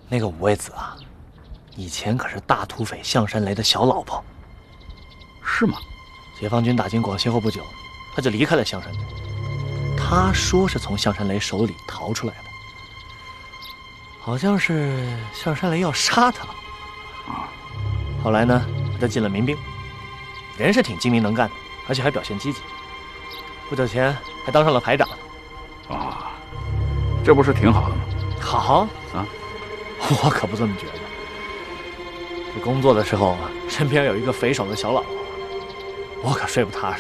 那个五味子啊，以前可是大土匪象山雷的小老婆。 是吗？ 解放军打进广西后不久，他就离开了象山雷。他说是从象山雷手里逃出来的，好像是象山雷要杀他。后来呢，他就进了民兵，人是挺精明能干的，而且还表现积极。不久前还当上了排长。 啊，这不是挺好的吗？ 好啊， 我可不这么觉得。这工作的时候啊，身边有一个肥手的小老婆，我可睡不踏实。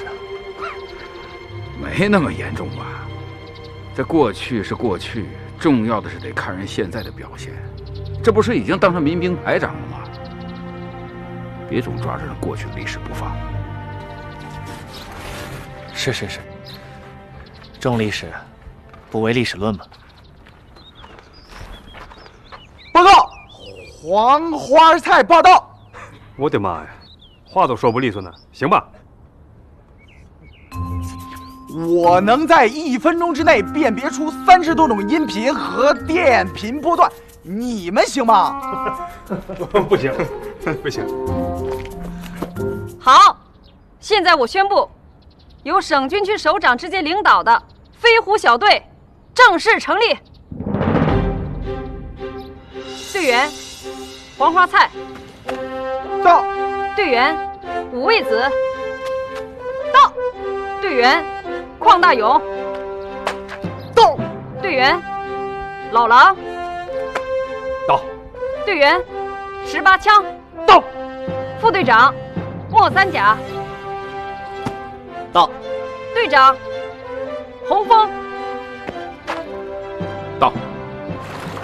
没那么严重吧？这过去是过去，重要的是得看人现在的表现。这不是已经当上民兵排长了吗？别总抓着过去的历史不放。 是，重历史，不唯历史论嘛。 报告，黄花菜报道。 我的妈呀，话都说不利索呢，行吧？ 我能在1分钟之内辨别出30多种音频和电频波段，你们行吗？ 不行，不行。 好，现在我宣布，由省军区首长直接领导的飞虎小队正式成立。队员：黄花菜。 到。 队员：五味子。到。队员：邝大勇。 到。 队员：老狼。 到。 队员：18枪。 到。 副队长：莫三甲。 到。 队长：洪峰。 到。